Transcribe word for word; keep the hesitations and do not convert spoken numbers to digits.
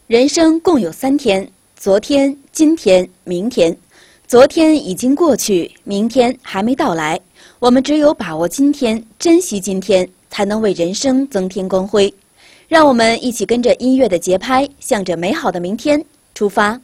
人生共有三天：昨天、今天、明天。昨天已经过去，明天还没到来。我们只有把握今天，珍惜今天，才能为人生增添光辉。让我们一起跟着音乐的节拍，向着美好的明天出发。